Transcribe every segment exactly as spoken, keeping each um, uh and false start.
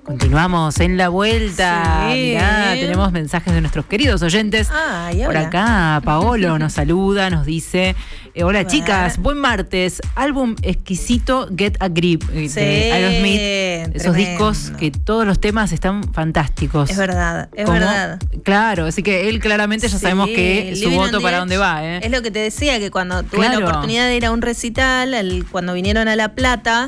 Continuamos en la vuelta. Sí. Mirá, tenemos mensajes de nuestros queridos oyentes. Ay, Por hola. acá, Paolo nos saluda, nos dice: eh, Hola A ver. chicas, buen martes. Álbum exquisito Get a Grip eh, Sí, de Aerosmith. Esos tremendo. discos que todos los temas están fantásticos. Es verdad, es ¿Cómo? verdad. Claro, así que él claramente ya Sí, sabemos que su Living on voto the para Edge dónde va, ¿eh? Es lo que te decía, que cuando tuve Claro. la oportunidad de ir a un recital, al- cuando vinieron a La Plata,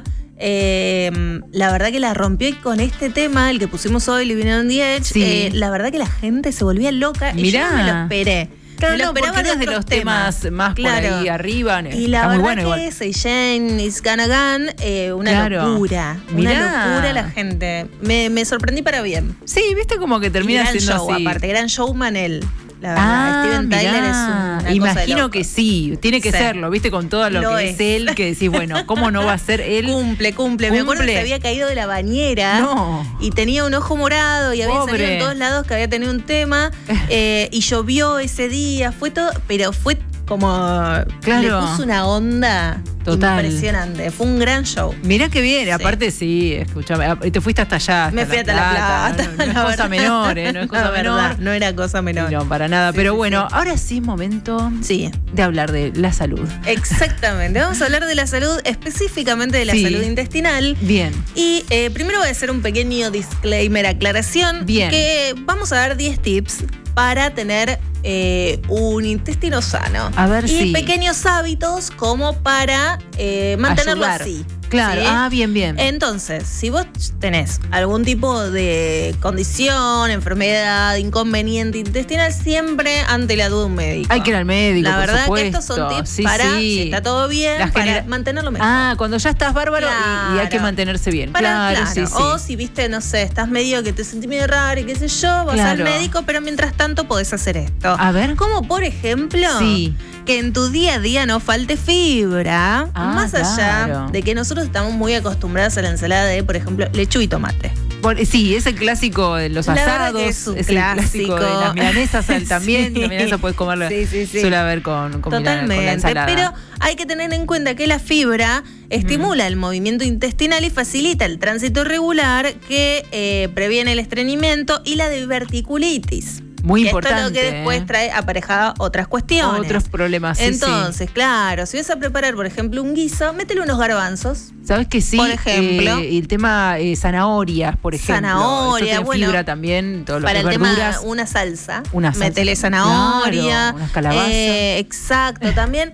eh, la verdad que la rompió y con este tema, el que pusimos hoy, Living on the Edge, Sí. eh, la verdad que la gente se volvía loca y Mirá. yo no me lo esperé. Claro, me lo no, porque esperaba no es de otros los temas más Claro. por ahí arriba. Y la Está verdad muy bueno que igual. ese Jane is gonna gun, eh, una Claro. locura. Mirá. Una locura la gente. Me, me sorprendí para bien. Sí, viste como que termina y gran siendo show, así. aparte, gran showman él. La verdad, Ah, Steven Tyler mirá. es una cosa Imagino de loco. que sí, tiene que Sí. serlo, viste, con todo lo, Lo que es. es él, que decís, bueno, ¿cómo no va a ser él? Cumple, cumple. Me acuerdo que Cumple. se había caído de la bañera No. y tenía un ojo morado y había Pobre. salido en todos lados que había tenido un tema eh, y llovió ese día. Fue todo, pero fue como. Claro. Le puso una onda Total. impresionante. Fue un gran show. Mirá qué bien, aparte sí, escúchame, te fuiste hasta allá. Me fui hasta La Plata. No, no es la cosa verdad. menor, ¿eh? No es cosa La menor. verdad, no era cosa menor. No, para nada. Sí, Pero sí, bueno, sí. ahora sí es momento Sí. de hablar de la salud. Exactamente. Vamos a hablar de la salud, específicamente de la Sí. salud intestinal. Bien. Y eh, primero voy a hacer un pequeño disclaimer, aclaración. Bien. Que vamos a dar diez tips para tener eh, un intestino sano. A ver y si- pequeños hábitos como para eh, mantenerlo Ayudar. así. Claro, ¿sí? ah, bien, bien. Entonces, si vos tenés algún tipo de condición, enfermedad, inconveniente intestinal, siempre ante la duda un médico. Hay que ir al médico, La por verdad supuesto. que estos son tips Sí, para, sí. si está todo bien, La para genera- mantenerlo mejor. Ah, cuando ya estás bárbaro y- y, hay que Claro. mantenerse bien. Para- claro, claro. sí, sí. O si viste, no sé, estás medio que te sentís medio raro y qué sé yo, vas Claro. al médico, pero mientras tanto podés hacer esto. A ver. Como por ejemplo, Sí. que en tu día a día no falte fibra, Ah, más allá claro. de que nosotros estamos muy acostumbrados a la ensalada de, por ejemplo, lechuga y tomate. Por- sí, es el clásico de los La verdad asados, que es un el clásico de clásico. las milanesas al- también. Sí. La milanesa puedes comerla, Sí, sí, sí. suele haber con, con, milana- con la Totalmente, ensalada. pero hay que tener en cuenta que la fibra estimula el movimiento intestinal y facilita el tránsito regular que eh, previene el estreñimiento y la diverticulitis. Muy que importante. Esto es lo que después ¿eh? trae aparejada otras cuestiones. Otros problemas, sí, Entonces, claro, si vas a preparar, por ejemplo, un guiso, métele unos garbanzos. sí. ¿Sabes que sí? Por ejemplo. Eh, el tema eh, zanahorias, por ejemplo. Zanahoria, Esto tiene bueno, fibra también, todo lo Para que el es tema, verduras. una salsa. Una salsa. Métele zanahoria. Claro, unas calabazas. Eh, exacto. También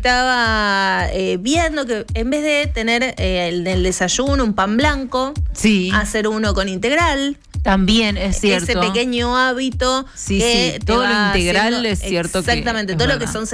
estaba eh, viendo que en vez de tener eh, el del desayuno un pan blanco, Sí, hacer uno con integral. también es cierto. Ese pequeño hábito Sí, que sí, te todo lo va integral haciendo- es cierto que Exactamente, es todo lo que verdad. son